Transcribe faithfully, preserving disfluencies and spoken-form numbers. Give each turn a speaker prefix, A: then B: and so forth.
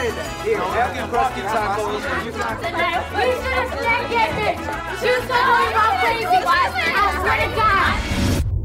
A: say that. Here, have your crusty tacos.
B: We should have snagged it. Choose